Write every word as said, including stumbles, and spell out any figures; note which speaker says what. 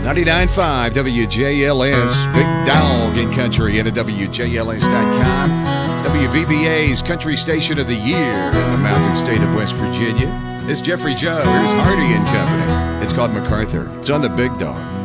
Speaker 1: ninety-nine point five W J L S, Big Dog in Country, and at W J L S dot com. W V B A's Country Station of the Year in the mountain state of West Virginia. It's Jeffrey Joe. Here's Hardy and Company. It's called MacArthur. It's on the Big Dog.